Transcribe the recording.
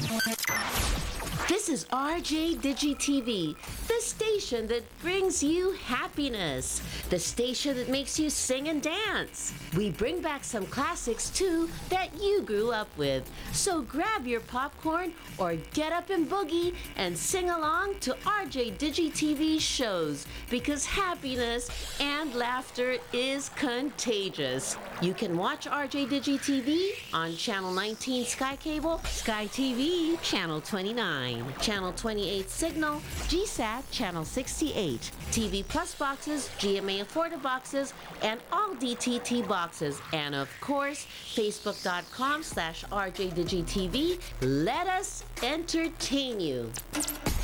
This is RJ Digi TV, the station that brings you happiness, the station that makes you sing and dance. We bring back some classics too that you grew up with. So grab your popcorn or get up and boogie and sing along to RJ Digi TV shows because happiness and laughter is contagious. You can watch RJ Digi TV on Channel 19 Sky Cable, Sky TV Channel 29. Channel 28 Signal, GSAT Channel 68, TV Plus boxes, GMA Affordable boxes, and all DTT boxes. And of course, Facebook.com/RJDigiTV. Let us entertain you.